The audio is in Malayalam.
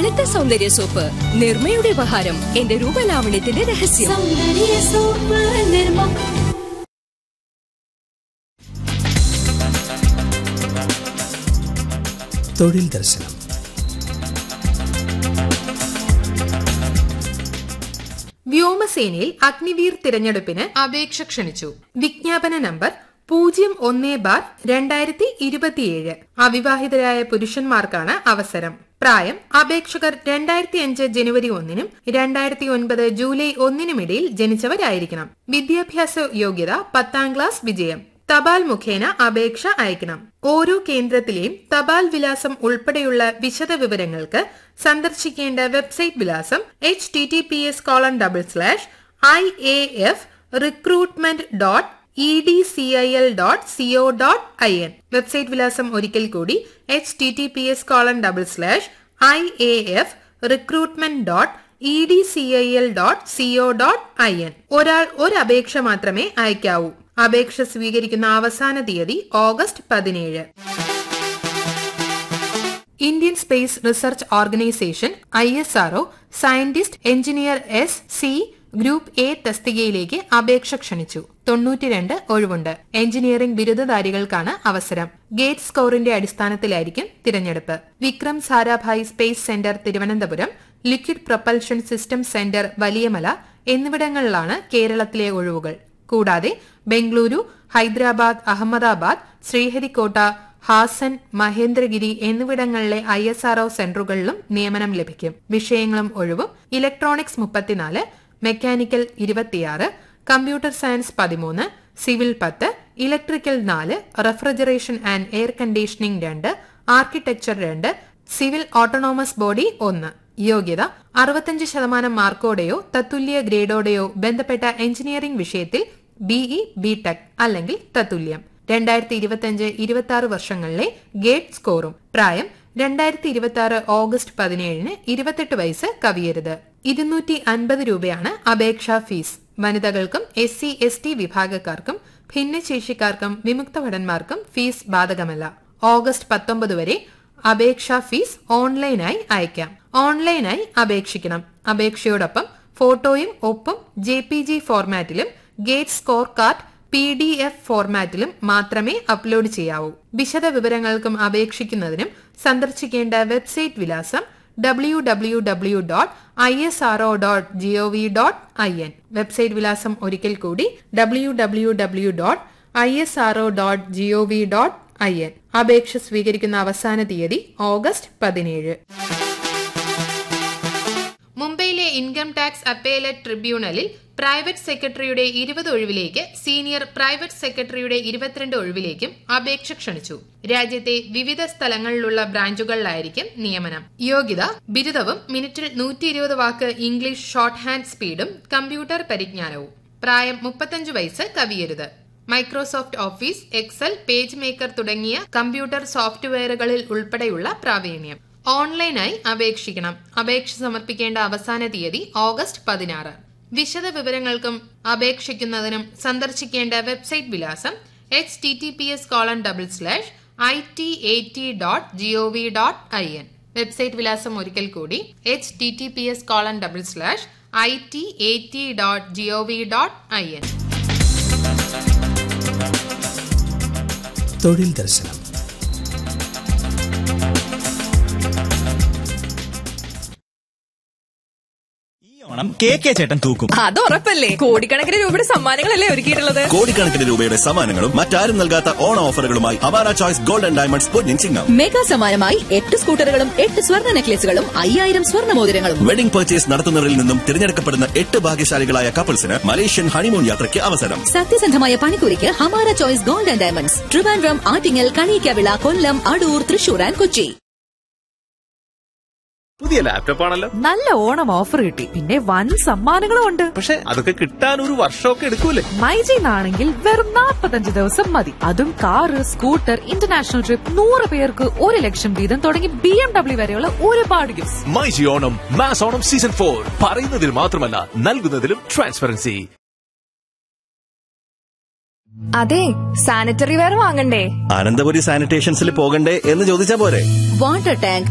കനത്ത സൗന്ദര്യ സോപ്പ് നിർമ്മയുടെ ഉപഹാരം. എന്റെ രൂപലാവണ്യത്തിന്റെ രഹസ്യം. സൗന്ദര്യ സോപ്പ് നിർമ്മ. തൊഴിൽ ദർശനം. വ്യോമസേനയിൽ അഗ്നിവീർ തിരഞ്ഞെടുപ്പിന് അപേക്ഷ ക്ഷണിച്ചു. വിജ്ഞാപന നമ്പർ 01/2027. അവിവാഹിതരായ പുരുഷന്മാർക്കാണ് അവസരം. പ്രായം അപേക്ഷകർ 2005 ജനുവരി 1-നും 2009 ജൂലൈ 1-നും ഇടയിൽ ജനിച്ചവരായിരിക്കണം. വിദ്യാഭ്യാസ യോഗ്യത 10ാം ക്ലാസ് വിജയം. തപാൽ മുഖേന അപേക്ഷ അയക്കണം. ഓരോ കേന്ദ്രത്തിലെയും തപാൽ വിലാസം ഉൾപ്പെടെയുള്ള വിശദ വിവരങ്ങൾക്ക് സന്ദർശിക്കേണ്ട വെബ്സൈറ്റ് വിലാസം https://iafrecruitment.edcil.co.in. വെബ്സൈറ്റ് വിലാസം ഒരിക്കൽ കൂടി https://iafrecruitment.edcil.co.in. ഒരാൾ ഒരു അപേക്ഷ മാത്രമേ അയക്കാവൂ. അപേക്ഷ സ്വീകരിക്കുന്ന അവസാന തീയതി August 17. Indian space research organisation ISRO scientist engineer SC group A തസ്തികയിലേക്ക് അപേക്ഷ ക്ഷണിച്ചു. 92 ഒഴിവുണ്ട്. എഞ്ചിനീയറിംഗ് ബിരുദധാരികൾക്കാണ് അവസരം. ഗേറ്റ് സ്കോറിന്റെ അടിസ്ഥാനത്തിലായിരിക്കും തിരഞ്ഞെടുപ്പ്. Vikram Sarabhai space centre Thiruvananthapuram, liquid propulsion system centre Valiyamala എന്നിവിടങ്ങളിലാണ് കേരളത്തിലെ ഒഴിവുകൾ. കൂടാതെ ബംഗളൂരു, ഹൈദരാബാദ്, അഹമ്മദാബാദ്, ശ്രീഹരിക്കോട്ട, ഹാസൻ, മഹേന്ദ്രഗിരി എന്നിവിടങ്ങളിലെ ISRO സെന്ററുകളിലും നിയമനം ലഭിക്കും. വിഷയങ്ങളും ഒഴിവും electronics 34, mechanical 26, computer science 13, civil 10, electrical 4, refrigeration and air conditioning 2, architecture 2, civil autonomous body 1. യോഗ്യത 65% മാർക്കോടെയോ തത്തുല്യ ഗ്രേഡോടെയോ ബന്ധപ്പെട്ട എഞ്ചിനീയറിംഗ് വിഷയത്തിൽ BE, BTech അല്ലെങ്കിൽ തത്തുല്യം. 2025-26 വർഷങ്ങളിലെ ഗേറ്റ് സ്കോറും. പ്രായം 2026 ഓഗസ്റ്റ് 17-ന് 28 വയസ്സ് കവിയരുത്. 250 രൂപയാണ് അപേക്ഷാ ഫീസ്. വനിതകൾക്കും SC, ST വിഭാഗക്കാർക്കും ഭിന്നശേഷിക്കാർക്കും വിമുക്ത ഭടന്മാർക്കും ഫീസ് ബാധകമല്ല. ഓഗസ്റ്റ് 19 വരെ അപേക്ഷാ ഫീസ് ഓൺലൈനായി അയക്കാം. ഓൺലൈനായി അപേക്ഷിക്കണം. അപേക്ഷയോടൊപ്പം ഫോട്ടോയും ഒപ്പും JPG ഫോർമാറ്റിലും gate score card PDF ഫോർമാറ്റിലും മാത്രമേ അപ്ലോഡ് ചെയ്യാവൂ. വിശദ വിവരങ്ങൾക്കും അപേക്ഷിക്കുന്നതിനും സന്ദർശിക്കേണ്ട വെബ്സൈറ്റ് വിലാസം www.isro.gov.in. വെബ്സൈറ്റ് വിലാസം ഒരിക്കൽ കൂടി www.isro.gov.in. അപേക്ഷ സ്വീകരിക്കുന്ന അവസാന തീയതി ഓഗസ്റ്റ് 17. മുംബൈയിലെ ഇൻകം ടാക്സ് അപ്പേലറ്റ് ട്രിബ്യൂണലിൽ പ്രൈവറ്റ് സെക്രട്ടറിയുടെ 20 ഒഴിവിലേക്ക് സീനിയർ പ്രൈവറ്റ് സെക്രട്ടറിയുടെ 22 ഒഴിവിലേക്കും അപേക്ഷ ക്ഷണിച്ചു. രാജ്യത്തെ വിവിധ സ്ഥലങ്ങളിലുള്ള ബ്രാഞ്ചുകളിലായിരിക്കും നിയമനം. യോഗ്യത ബിരുദവും മിനിറ്റിൽ 120 വാക്ക് ഇംഗ്ലീഷ് ഷോർട്ട് ഹാൻഡ് സ്പീഡും കമ്പ്യൂട്ടർ പരിജ്ഞാനവും. പ്രായം 35 വയസ്സ് കവിയരുത്. Microsoft office, Excel, page maker തുടങ്ങിയ കമ്പ്യൂട്ടർ സോഫ്റ്റ്വെയറുകളിൽ ഉൾപ്പെടെയുള്ള പ്രാവീണ്യം. ഓൺലൈനായി അപേക്ഷിക്കണം. അപേക്ഷ സമർപ്പിക്കേണ്ട അവസാന തീയതി ഓഗസ്റ്റ് 16. വിശദ വിവരങ്ങൾക്കും അപേക്ഷിക്കുന്നതിനും സന്ദർശിക്കേണ്ട വെബ്സൈറ്റ് വിലാസം https://itat.gov.in. വെബ്സൈറ്റ് വിലാസം ഒരിക്കൽ കൂടി https://itat.gov.in. തൊഴിൽ ദർശനം. KK ചേട്ടൻ തൂക്കും. അത് ഉറപ്പല്ലേ. കോടിക്കണക്കിന് രൂപയുടെ സമ്മാനങ്ങളല്ലേ ഒരുക്കിയിട്ടുള്ളത്. കോടിക്കണക്കിന് രൂപയുടെ സമ്മാനങ്ങളും മറ്റാരും നൽകാത്ത ഓണ ഓഫറുകളുമായി Awara choice gold and diamonds Ponnin Chingam. Mega സമ്മാനമായി 8 സ്കൂട്ടറുകളും 8 സ്വർണ്ണ നെക്ലേസുകളും 5000 സ്വർണ്ണ മോതിരങ്ങളും. വെഡിംഗ് പർച്ചേസ് നടത്തുന്നവരിൽ നിന്നും തിരഞ്ഞെടുക്കപ്പെടുന്ന 8 ഭാഗ്യശാലികളായ കപ്പിൾസിന് മലേഷ്യൻ ഹണിമൂൺ യാത്രയ്ക്ക് അവസരം. സത്യസന്ധമായ പണിക്കൂലിക്ക് Hamara choice gold and diamonds, Trivandrum, Attingal, Kaliyikkavila, Kollam, Adoor, Thrissur and Kochi. പുതിയ ലാപ്ടോപ്പ് ആണല്ലോ. നല്ല ഓണം ഓഫർ കിട്ടി. പിന്നെ വൻ സമ്മാനങ്ങളും ഉണ്ട്. പക്ഷെ അതൊക്കെ കിട്ടാൻ ഒരു വർഷമൊക്കെ എടുക്കൂലേ? മൈജിന്നാണെങ്കിൽ വെറും 45 ദിവസം മതി. അതും കാറ്, സ്കൂട്ടർ, ഇന്റർനാഷണൽ ട്രിപ്പ്, 100 പേർക്ക് 1 ലക്ഷം വീതം തുടങ്ങി BMW വരെയുള്ള ഒരുപാട് gifts. MyG Onam mass Onam season 4 പറയുന്നതിൽ മാത്രമല്ല നൽകുന്നതിലും ട്രാൻസ്പെറൻസി. അതെ, സാനിറ്ററി വെയർ വാങ്ങണ്ടേ? അനന്തപുരി സാനിറ്റേഷൻസിൽ പോകണ്ടേ എന്ന് ചോദിച്ചാ പോരെ. Water tank,